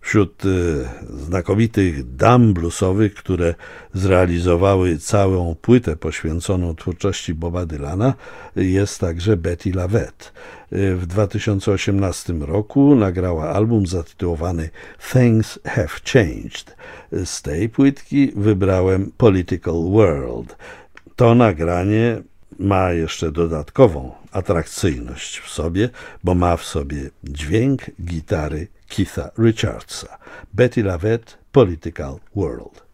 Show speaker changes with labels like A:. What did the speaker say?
A: Wśród znakomitych dam bluesowych, które zrealizowały całą płytę poświęconą twórczości Boba Dylana, jest także Bettye LaVette. W 2018 roku nagrała album zatytułowany Things Have Changed. Z tej płytki wybrałem Political World. To nagranie ma jeszcze dodatkową atrakcyjność w sobie, bo ma w sobie dźwięk gitary Keitha Richardsa. Bettye LaVette, Political World.